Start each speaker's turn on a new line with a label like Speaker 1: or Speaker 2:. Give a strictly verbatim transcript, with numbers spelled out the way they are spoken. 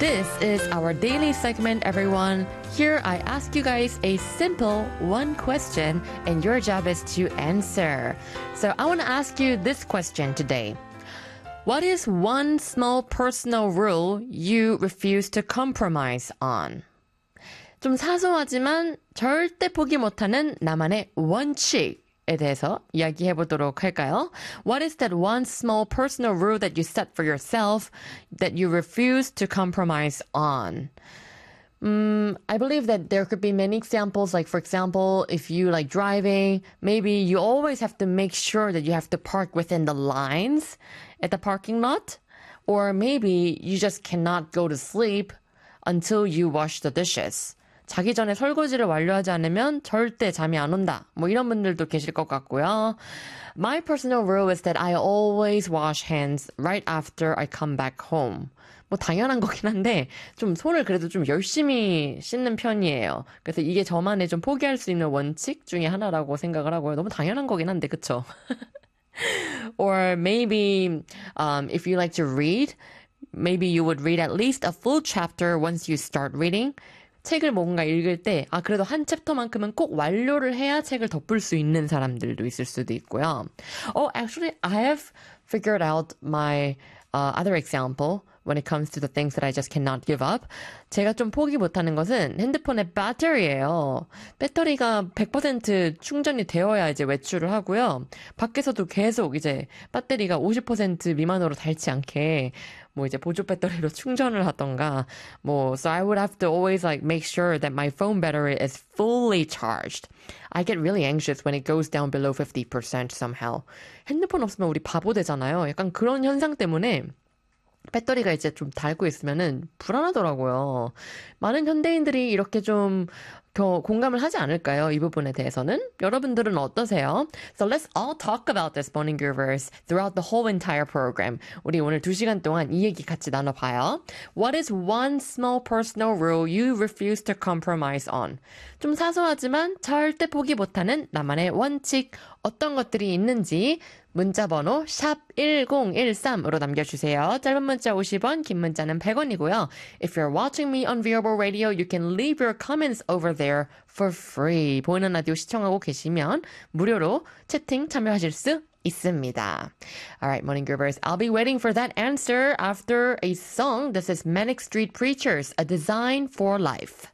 Speaker 1: This is our daily segment, everyone. Here I ask you guys a simple one question, and your job is to answer. So I want to ask you this question today. What is one small personal rule you refuse to compromise on? 좀 사소하지만 절대 포기 못하는 나만의 원칙에 대해서 이야기해 보도록 할까요? What is that one small personal rule that you set for yourself that you refuse to compromise on? Mm, I believe that there could be many examples. Like, for example, if you like driving, maybe you always have to make sure that you have to park within the lines at the parking lot. Or maybe you just cannot go to sleep until you wash the dishes. 자기 전에 설거지를 완료하지 않으면 절대 잠이 안 온다. 뭐 이런 분들도 계실 것 같고요. My personal rule is that I always wash hands right after I come back home. 뭐 당연한 거긴 한데 좀 손을 그래도 좀 열심히 씻는 편이에요. 그래서 이게 저만의 좀 포기할 수 있는 원칙 중에 하나라고 생각을 하고요. 너무 당연한 거긴 한데 그쵸? Or maybe um, if you like to read, maybe you would read at least a full chapter once you start reading. 책을 뭔가 읽을 때, 아, 그래도 한 챕터만큼은 꼭 완료를 해야 책을 덮을 수 있는 사람들도 있을 수도 있고요. Oh, actually, I have figured out my uh, other example when it comes to the things that I just cannot give up. 제가 좀 포기 못하는 것은 핸드폰의 배터리예요. 배터리가 백 퍼센트 충전이 되어야 이제 외출을 하고요. 밖에서도 계속 이제 배터리가 오십 퍼센트 미만으로 닳지 않게 뭐 이제 보조 배터리로 충전을 하던가 뭐 so I would have to always like make sure that my phone battery is fully charged. I get really anxious when it goes down below fifty percent somehow. 핸드폰 없으면 우리 바보 되잖아요. 약간 그런 현상 때문에 배터리가 이제 좀 닳고 있으면은 불안하더라고요. 많은 현대인들이 이렇게 좀 공감을 하지 않을까요? 이 부분에 대해서는? 여러분들은 어떠세요? So let's all talk about this morning groovers throughout the whole entire program. 우리 오늘 두 시간 동안 이 얘기 같이 나눠봐요. What is one small personal rule you refuse to compromise on? 좀 사소하지만 절대 포기 못하는 나만의 원칙 어떤 것들이 있는지 문자번호 샵 일공일삼으로 남겨주세요. 짧은 문자 오십 원, 긴 문자는 백 원이고요. If you're watching me on Viewable Radio, you can leave your comments over there for free. 보이는 라디오 시청하고 계시면 무료로 채팅 참여하실 수 있습니다. Alright, Morning Groovers, I'll be waiting for that answer after a song. This is Manic Street Preachers, A Design for Life.